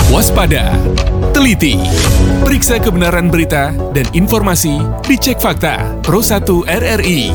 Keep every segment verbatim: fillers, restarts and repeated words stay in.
Waspada, teliti, periksa kebenaran berita dan informasi di Cek Fakta Pro satu R R I.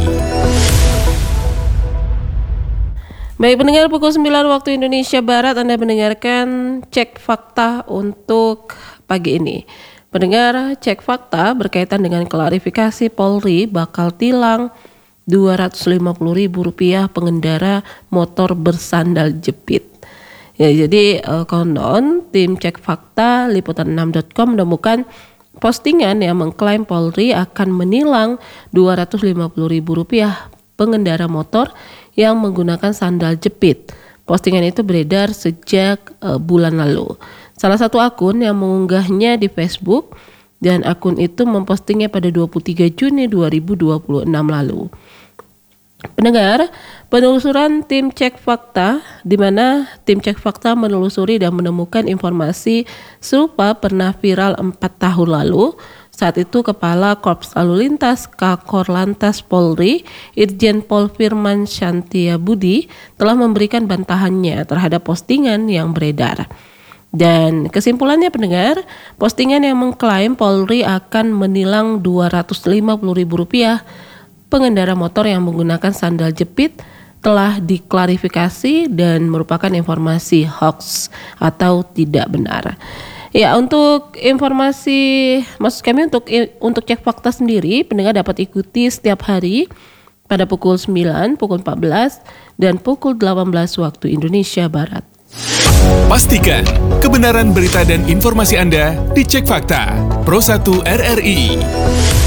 Baik pendengar, pukul sembilan waktu Indonesia Barat Anda mendengarkan Cek Fakta untuk pagi ini. Pendengar, Cek Fakta berkaitan dengan klarifikasi Polri bakal tilang dua ratus lima puluh ribu rupiah pengendara motor bersandal jepit. Ya, jadi eh, konon tim Cek Fakta liputan enam titik com menemukan postingan yang mengklaim Polri akan menilang dua ratus lima puluh ribu rupiah pengendara motor yang menggunakan sandal jepit. Postingan itu beredar sejak uh, bulan lalu. Salah satu akun yang mengunggahnya di Facebook dan akun itu mempostingnya pada dua puluh tiga Juni dua ribu dua puluh enam lalu. Pendengar, penelusuran tim Cek Fakta di mana tim Cek Fakta menelusuri dan menemukan informasi serupa pernah viral empat tahun lalu. Saat itu Kepala Korps Lalu Lintas Kakor Lantas Polri, Irjen Pol Firman Shantiabudi telah memberikan bantahannya terhadap postingan yang beredar. Dan kesimpulannya pendengar, postingan yang mengklaim Polri akan menilang dua ratus lima puluh ribu rupiah pengendara motor yang menggunakan sandal jepit telah diklarifikasi dan merupakan informasi hoax atau tidak benar. Ya, untuk informasi maksud kami untuk untuk Cek Fakta sendiri, pendengar dapat ikuti setiap hari pada pukul sembilan, pukul empat belas, dan pukul delapan belas waktu Indonesia Barat. Pastikan kebenaran berita dan informasi Anda di Cek Fakta Pro satu R R I.